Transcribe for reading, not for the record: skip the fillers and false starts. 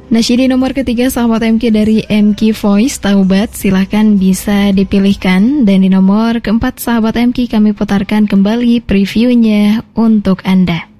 Nasyidi nomor ketiga sahabat MQ dari MQ Voice Taubat, silahkan bisa dipilihkan. Dan di nomor keempat sahabat MQ kami putarkan kembali previewnya untuk Anda.